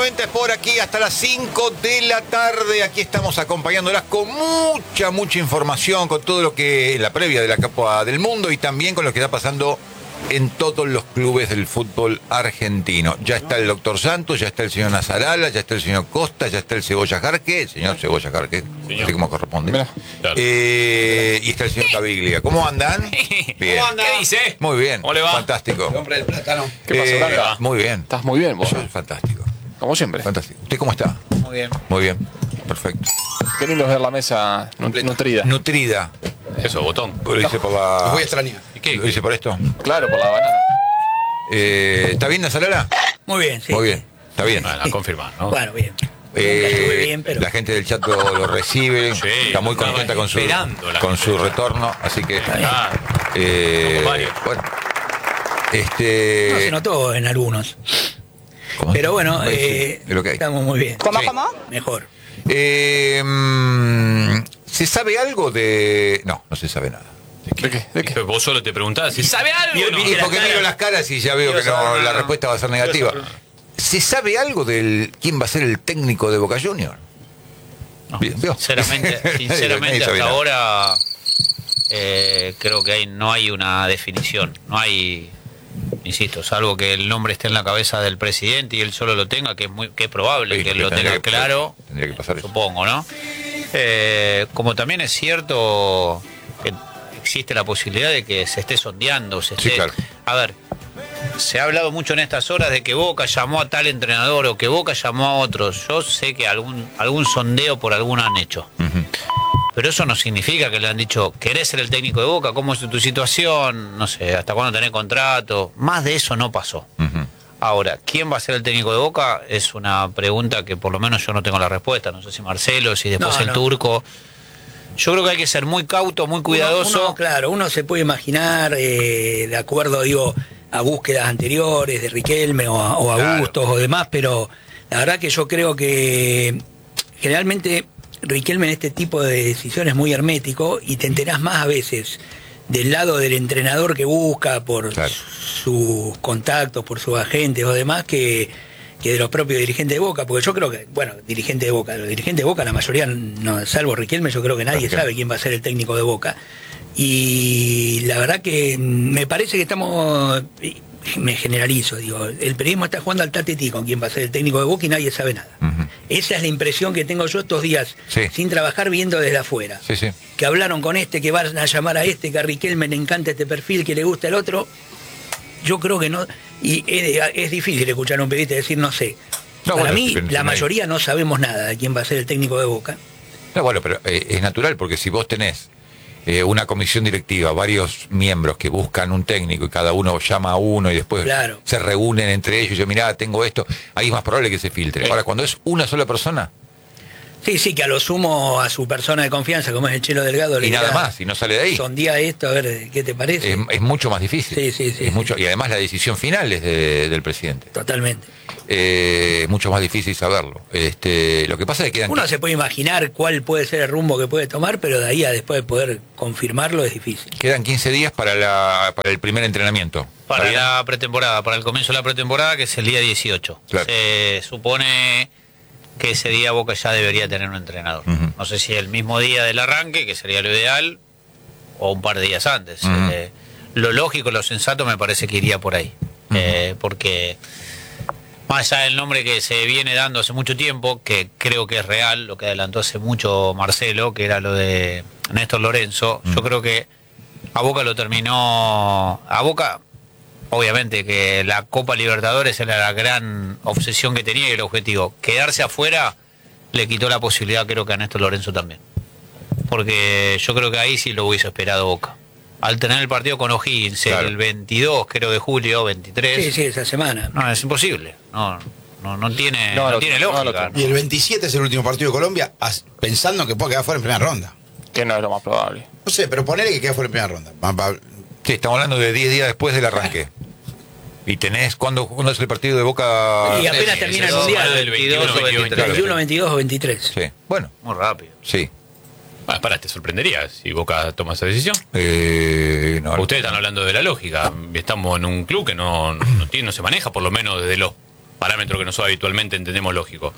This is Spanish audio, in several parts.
90 es por aquí hasta las 5 de la tarde. Aquí estamos acompañándolas con mucha información, con todo lo que la previa de la Copa del Mundo y también con lo que está pasando en todos los clubes del fútbol argentino. Ya está el doctor Santos, ya está el señor Nazarala, ya está el señor Costa, ya está el Cebolla Jarque, el señor Cebolla Jarque, así como corresponde. Claro. Y está el señor Caviglia. ¿Cómo andan? Bien. ¿Cómo anda? ¿Qué dice? Muy bien. ¿Cómo le va? Fantástico. El hombre del plátano. ¿Qué pasó, Blanca? Muy bien. Estás muy bien, vos. Eso es fantástico. Como siempre. Fantástico. ¿Usted cómo está? Muy bien. Muy bien. Perfecto. Qué lindo es ver la mesa nutrida. Nutrida. Eso, botón. Lo hice por la... Los voy a extrañar. ¿Y qué? ¿Lo hice por esto? Claro, por la banana. ¿Está bien, Nazarala? Muy bien, sí. Muy bien. Está bien. Bueno, a confirmar, ¿no? Bueno, bien. Nunca estuve bien, pero... La gente del chat lo recibe, Sí, está muy estaba contenta con esperando la su gente. retorno, así que Ah, varios. bueno, No se notó en algunos. ¿cómo? Pero bueno, Sí, es lo que hay. estamos muy bien. ¿Cómo, Sí. cómo? Mejor. ¿Se sabe algo de...? No se sabe nada. ¿De qué? ¿De qué? Vos solo te preguntás si sabe algo o no. Y porque miro las caras y ya veo que no, la respuesta va a ser negativa. ¿Se sabe algo del quién va a ser el técnico de Boca Juniors? No, Bien, ¿vio? sinceramente Nadie sabe hasta nada. ahora creo que no hay una definición, no hay, insisto, salvo que el nombre esté en la cabeza del presidente y él solo lo tenga, que es probable Sí, que porque lo tendría tenga que- claro, tendría que pasar eso. supongo, ¿no? Como también es cierto que existe la posibilidad de que se esté sondeando, Sí, claro. A ver, se ha hablado mucho en estas horas de que Boca llamó a tal entrenador o que Boca llamó a otros. Yo sé que algún sondeo por alguno han hecho. Ujú. Pero eso no significa que le han dicho, ¿querés ser el técnico de Boca? ¿Cómo es tu situación? No sé, ¿hasta cuándo tenés contrato? Más de eso no pasó. Ujú. Ahora, ¿quién va a ser el técnico de Boca? Es una pregunta que por lo menos yo no tengo la respuesta. No sé si Marcelo, si después No, el no. Turco. Yo creo que hay que ser muy cauto, muy cuidadoso. Claro, uno se puede imaginar, de acuerdo, digo, a búsquedas anteriores de Riquelme o a Claro. Bustos o demás, pero la verdad que yo creo que generalmente Riquelme en este tipo de decisiones es muy hermético y te enterás más a veces del lado del entrenador que busca por Claro. sus contactos, por sus agentes o demás que de los propios dirigentes de Boca, porque yo creo que, bueno, los dirigentes de Boca, la mayoría, no, salvo Riquelme, yo creo que nadie Claro. sabe quién va a ser el técnico de Boca. Y la verdad que me parece que estamos, me generalizo, digo, el periodismo está jugando al tatetí con quién va a ser el técnico de Boca y nadie sabe nada. Ujú. Esa es la impresión que tengo yo estos días, Sí. sin trabajar, viendo desde afuera. Sí, sí. Que hablaron con este, que van a llamar a este, que a Riquelme le encanta este perfil, que le gusta el otro. Yo creo que no, y es difícil escuchar a un periodista decir no sé. No, Para bueno, mí, pero la no hay- mayoría no sabemos nada de quién va a ser el técnico de Boca. No, bueno, pero es natural porque si vos tenés una comisión directiva, varios miembros que buscan un técnico y cada uno llama a uno y después Claro. se reúnen entre ellos y dicen, mirá, tengo esto, ahí es más probable que se filtre. Ahora, cuando es una sola persona Sí, que a lo sumo a su persona de confianza, como es el Chelo Delgado, y nada más, y no sale de ahí, sondea esto, a ver qué te parece. es mucho más difícil. Sí, Es mucho, y además la decisión final es del presidente. Totalmente. Es mucho más difícil saberlo. Lo que pasa es que quedan... Uno se puede imaginar cuál puede ser el rumbo que puede tomar, pero de ahí a después de poder confirmarlo es difícil. Quedan 15 días para el primer entrenamiento. Para ¿Está bien? la pretemporada, para el comienzo de la pretemporada, que es el día 18. Claro. Se supone que ese día Boca ya debería tener un entrenador. Ujú. No sé si el mismo día del arranque, que sería lo ideal, o un par de días antes. Ujú. Lo lógico, lo sensato me parece que iría por ahí. Porque más allá del nombre que se viene dando hace mucho tiempo, que creo que es real, lo que adelantó hace mucho Marcelo, que era lo de Néstor Lorenzo, yo creo que a Boca lo terminó... A Boca, obviamente que la Copa Libertadores era la gran obsesión que tenía y el objetivo. Quedarse afuera le quitó la posibilidad, creo que a Néstor Lorenzo también. Porque yo creo que ahí sí lo hubiese esperado Boca. Al tener el partido con O'Higgins, Claro. el 22, creo, de julio, 23... Sí, esa semana. No, es imposible. No tiene, No, no tiene lógica. Y el 27 es el último partido de Colombia, pensando que puede quedar fuera en primera ronda. Que no es lo más probable. No sé, pero ponele que queda fuera en primera ronda. Sí, estamos hablando de 10 días después del arranque. Y tenés, ¿cuándo es el partido de Boca? Y apenas termina el Mundial. Del 21, 23. 21, 22 o 23. Sí, bueno, Muy rápido. sí. Pará, ¿te sorprendería si Boca toma esa decisión? No, Ustedes están hablando de la lógica. Estamos en un club que no se maneja, por lo menos desde los parámetro que nosotros habitualmente entendemos lógico.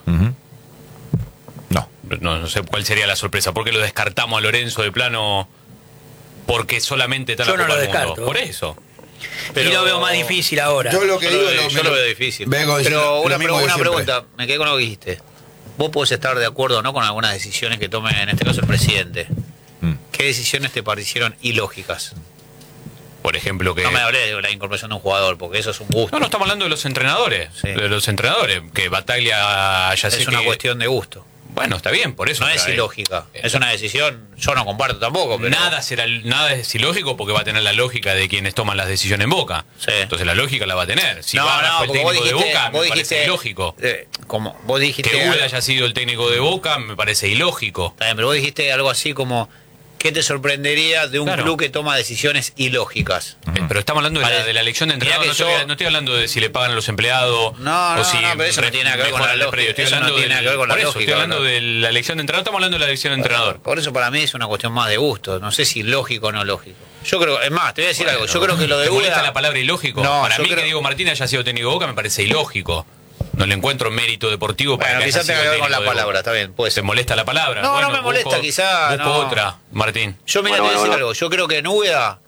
No. No sé cuál sería la sorpresa. ¿Por qué lo descartamos a Lorenzo de plano? Porque solamente está en Yo la no Copa lo del Mundo. descarto. Por eso. Pero- Y lo veo más difícil ahora. Yo lo que digo Yo lo veo difícil. vengo diciendo Pero lo una mismo de siempre. pregunta, me quedé con lo que dijiste. Vos podés estar de acuerdo o no con algunas decisiones que tome, en este caso, el presidente. ¿Qué decisiones te parecieron ilógicas? Por ejemplo, que... No me hablé de la incorporación de un jugador, porque eso es un gusto. No, estamos hablando de los entrenadores. Sí. De los entrenadores. Que Bataglia ya sé es una que- cuestión de gusto. Bueno, está bien, por eso. No es trae- ilógica. Es una decisión, yo no comparto tampoco. Pero Nada es ilógico porque va a tener la lógica de quienes toman las decisiones en Boca. Sí. Entonces la lógica la va a tener. Si no, Barra fue el porque vos técnico de dijiste, Boca, me parece ilógico. Como vos dijiste. Que Ude haya sido el técnico de Boca, me parece ilógico. Está bien, pero vos dijiste algo así como: ¿qué te sorprendería de un Claro. club que toma decisiones ilógicas? Pero estamos hablando Vale. de la elección de Mirá entrenador. que No, yo- no estoy hablando de si le pagan a los empleados. No, no, o si no, pero eso no tiene nada que ver con la mejoran el lógica. predio. Estoy Eso no hablando tiene nada que ver con la por eso, lógica, estoy hablando ¿no? de la elección de entrenador. Estamos hablando de la elección de entrenador. Por eso para mí es una cuestión más de gusto. No sé si lógico o no lógico. Yo creo, es más, te voy a decir Bueno, algo. Yo creo que lo de ¿te molesta Uda. la palabra ilógico? No, Para yo mí creo- que Diego Martínez haya sido técnico de Boca me parece ilógico. No le encuentro mérito deportivo para Bueno, que haya quizás tenga sido que ver con la técnico de palabra, Boca. está bien, puede ¿Te ser. molesta la palabra? No, Bueno, no me molesta, quizá, busco no. otra, Martín. Yo, mira, te voy a decir algo. Yo creo que en Úbeda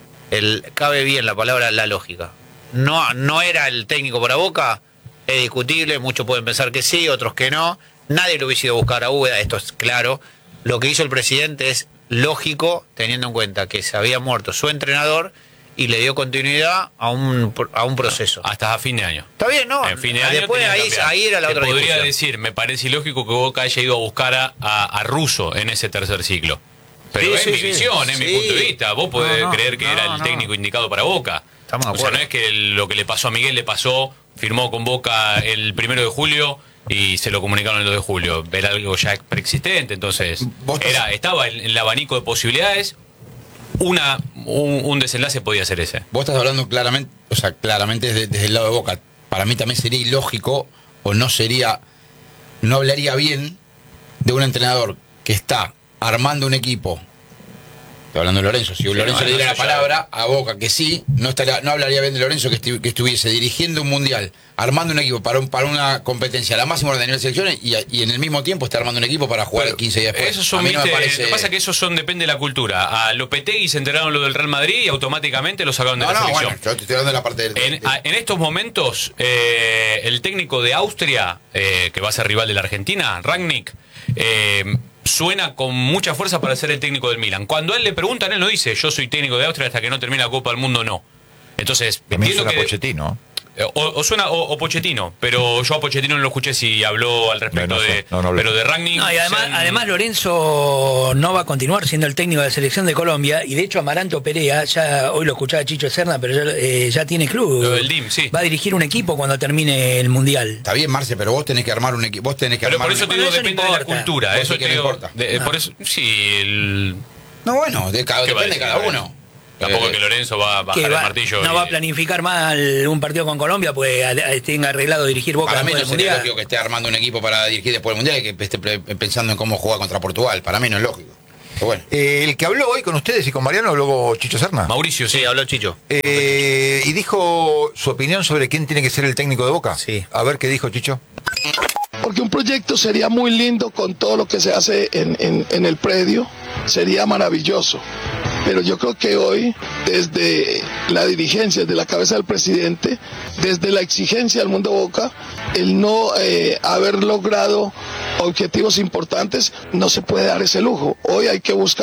cabe bien la palabra la lógica. No era el técnico para Boca, es discutible, muchos pueden pensar que sí, otros que no. Nadie lo hubiese ido a buscar a Úbeda, esto es claro. Lo que hizo el presidente es lógico, teniendo en cuenta que se había muerto su entrenador y le dio continuidad a un proceso. Hasta a fin de año. Está bien, ¿no? En fin de año Después tenía que cambiar. ahí era la Te otra podría discusión. decir, me parece ilógico que Boca haya ido a buscar a Russo en ese tercer ciclo. Pero Sí, es sí, mi sí. visión, es mi Sí. punto de vista. Vos podés No, no, creer que no, era el no. técnico indicado para Boca. Estamos de O sea, acuerdo. no es que lo que le pasó a Miguel le pasó, firmó con Boca el 1 de julio y se lo comunicaron el 2 de julio. Era algo ya preexistente, entonces Vos estás- estaba en el abanico de posibilidades. Un desenlace podía ser ese. Vos estás hablando claramente, o sea, claramente desde el lado de Boca. Para mí también sería ilógico o no hablaría bien de un entrenador que está armando un equipo. Estoy hablando de Lorenzo. Si Lorenzo no, le diera eso la ya- palabra a Boca que sí, no hablaría bien de Lorenzo que estuviese dirigiendo un mundial, armando un equipo para una competencia a la máxima orden de nivel de selecciones y en el mismo tiempo está armando un equipo para jugar Pero 15 días después. esos son, a mí no me viste, parece... Lo que pasa es que esos depende de la cultura. A Lopetegui se enteraron lo del Real Madrid y automáticamente lo sacaron de No, la no, selección. bueno, yo te estoy hablando de la parte En estos momentos, el técnico de Austria, que va a ser rival de la Argentina, Rangnick, suena con mucha fuerza para ser el técnico del Milan. Cuando a él le preguntan, él no dice, yo soy técnico de Austria hasta que no termine la Copa del Mundo, no. Entonces, También entiendo suena que... Pochettino. O Pochettino, pero yo a Pochettino no lo escuché si habló al respecto No sé, de... no pero de Rangnick... No, y además, se han- además Lorenzo no va a continuar siendo el técnico de la selección de Colombia, y de hecho Amaranto Perea, ya hoy lo escuchaba Chicho Serna, pero ya tiene club. Lo del DIM, sí. Va a dirigir un equipo cuando termine el Mundial. Está bien, Marce, pero vos tenés que armar un equipo. Vos tenés que Pero armar por un eso te equipo. digo, Bueno, eso no depende de la importa. cultura. Vos Eso sí que te no digo, importa. por eso, sí, No, bueno, ¿Qué va a depende de decir? cada uno. tampoco que Lorenzo va a bajar Que el va- martillo. no y- va a planificar mal un partido con Colombia, pues tenga arreglado dirigir Boca Para mí no después del sería Mundial. lógico que esté armando un equipo para dirigir después del Mundial y que esté pensando en cómo jugar contra Portugal. Para mí no es lógico. Pero bueno. El que habló hoy con ustedes y con Mariano, luego Chicho Serna. Mauricio, sí. Sí, habló Chicho. Y dijo su opinión sobre quién tiene que ser el técnico de Boca. Sí. A ver qué dijo Chicho. Porque un proyecto sería muy lindo con todo lo que se hace en el predio, sería maravilloso. Pero yo creo que hoy, desde la dirigencia, desde la cabeza del presidente, desde la exigencia del mundo Boca, el no haber logrado objetivos importantes, no se puede dar ese lujo. Hoy hay que buscar